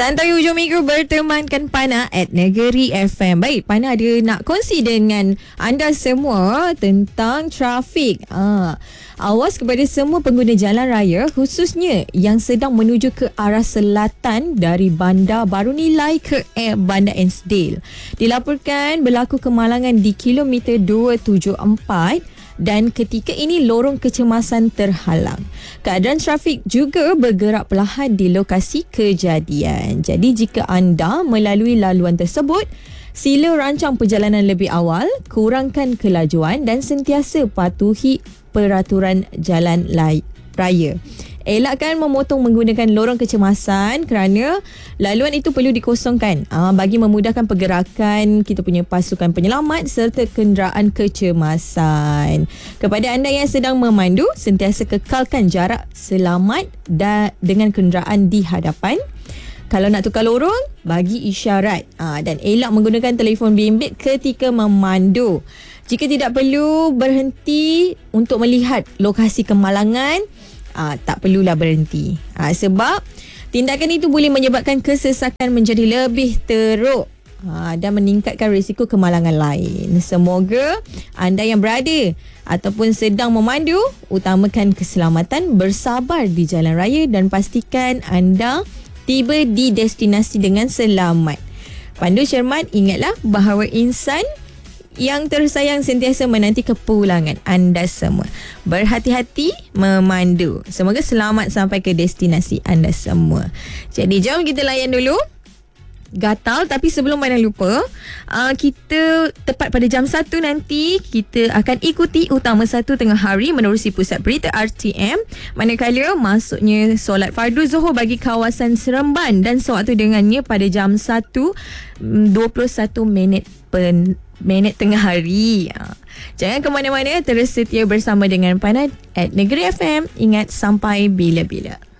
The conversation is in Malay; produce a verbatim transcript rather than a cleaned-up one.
Santai hujung minggu bertemankan Pana at Negeri F M. Baik, Pana ada nak kongsi dengan anda semua tentang trafik. Ah, awas kepada semua pengguna jalan raya, khususnya yang sedang menuju ke arah selatan dari Bandar Baru Nilai ke eh, Bandar Ainsdale. Dilaporkan berlaku kemalangan di kilometer dua tujuh empat dan ketika ini lorong kecemasan terhalang. Keadaan trafik juga bergerak perlahan di lokasi kejadian. Jadi jika anda melalui laluan tersebut, sila rancang perjalanan lebih awal, kurangkan kelajuan dan sentiasa patuhi peraturan jalan raya. Elakkan memotong menggunakan lorong kecemasan kerana laluan itu perlu dikosongkan aa, bagi memudahkan pergerakan kita punya pasukan penyelamat serta kenderaan kecemasan. Kepada anda yang sedang memandu, sentiasa kekalkan jarak selamat da- dengan kenderaan di hadapan. Kalau nak tukar lorong, bagi isyarat aa, dan elak menggunakan telefon bimbit ketika memandu. Jika tidak perlu berhenti untuk melihat lokasi kemalangan, Ah, tak perlulah berhenti. Ah, sebab tindakan itu boleh menyebabkan kesesakan menjadi lebih teruk ah, dan meningkatkan risiko kemalangan lain. Semoga anda yang berada ataupun sedang memandu, utamakan keselamatan, bersabar di jalan raya dan pastikan anda tiba di destinasi dengan selamat. Pandu cermat, ingatlah bahawa insan yang tersayang sentiasa menanti kepulangan anda semua. Berhati-hati memandu. Semoga selamat sampai ke destinasi anda semua. Jadi jom kita layan dulu Gatal. Tapi sebelum mana lupa, uh, kita tepat pada jam satu nanti kita akan ikuti Utama Satu Tengah Hari menerusi Pusat Berita R T M. Manakala masuknya solat fardu Zuhur bagi kawasan Seremban dan sewaktu dengannya pada jam satu dua puluh satu minit pen minit tengah hari. Jangan ke mana-mana, terus setia bersama dengan Panat at Negeri F M. Ingat, sampai bila-bila.